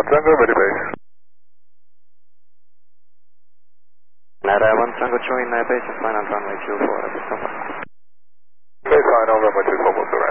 Tango, ready base. Nada 1 Tango, join base and flying on runway 24 at the stop. Okay, fine, on runway 24,